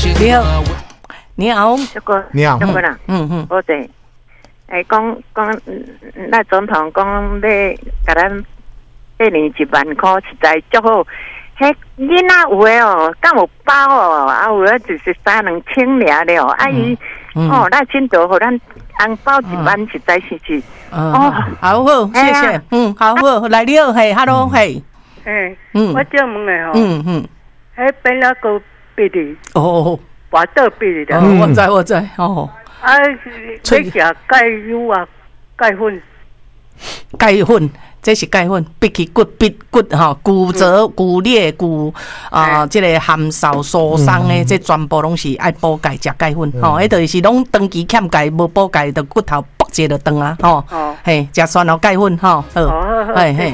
你好，你好， 你好， 我对，讲那总统讲要给咱1年1万块，实在足好。迄囡仔有诶哦，敢有包哦，啊有诶就是3-2千了，啊伊那真多，互咱红包1万，实在是好好，谢谢，好好，来了，嘿 ，hello， 嘿， 我叫问诶吼，迄边那个比例，跋倒比例的， 我知，哦， 你食钙油啊，钙粉。 这是钙粉，比起骨吼，骨折、骨裂、这个含少疏松的，这全部拢是爱补钙食钙粉吼。迄就是拢长期欠钙，无补钙，就骨头剥节就断啊吼。嘿，食酸脯钙粉吼，好，嘿嘿。